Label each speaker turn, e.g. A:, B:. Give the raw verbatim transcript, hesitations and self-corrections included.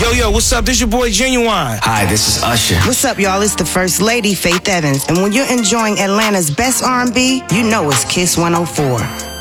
A: Yo, yo, what's up? This your boy Genuine.
B: Hi, this is Usher.
C: What's up, y'all? It's the First Lady, Faith Evans. And when you're enjoying Atlanta's best R and B, you know it's Kiss one oh four.